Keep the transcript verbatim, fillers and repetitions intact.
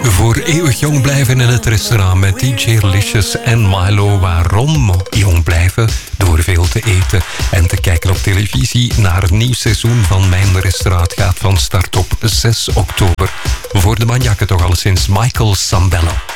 Voor eeuwig jong blijven in het restaurant met D J Licious en Milo. Waarom jong blijven? Door veel te eten en te kijken op televisie naar het nieuw seizoen van Mijn Restaurant gaat van start op zes oktober. Voor de maniakken toch alleszins Michael Sambello.